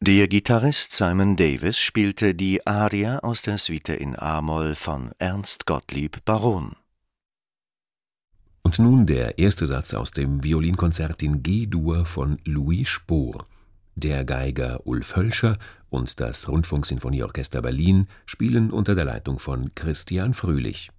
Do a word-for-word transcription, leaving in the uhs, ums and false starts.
Der Gitarrist Simon Davis spielte die Aria aus der Suite in a-Moll von Ernst Gottlieb Baron. Und nun der erste Satz aus dem Violinkonzert in G-Dur von Louis Spohr. Der Geiger Ulf Hölscher und das Rundfunksinfonieorchester Berlin spielen unter der Leitung von Christian Fröhlich.